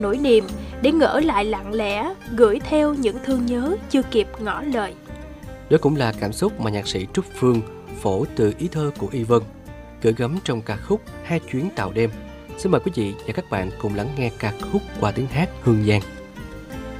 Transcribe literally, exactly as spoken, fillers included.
nỗi niềm để ngỡ lại lặng lẽ, gửi theo những thương nhớ chưa kịp ngỏ lời. Đó cũng là cảm xúc mà nhạc sĩ Trúc Phương phổ từ ý thơ của Y Vân, gửi gắm trong ca khúc Hai chuyến tàu đêm. Xin mời quý vị và các bạn cùng lắng nghe ca khúc qua tiếng hát Hương Giang.